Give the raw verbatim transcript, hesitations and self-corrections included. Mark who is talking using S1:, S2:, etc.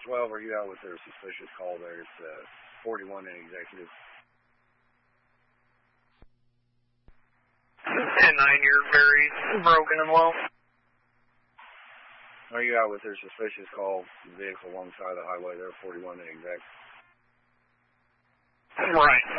S1: twelve, are you out with their suspicious call there? It's uh, forty-one in executive.
S2: ten nine, you're very broken and low.
S1: Are you out with their suspicious call, vehicle alongside the highway there, forty-one in exec?
S2: Right.